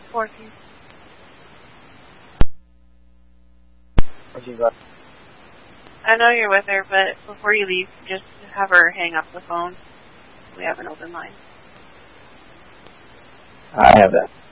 Working. Where'd you go? I know you're with her, but before you leave, just have her hang up the phone. We have an open line. I have that.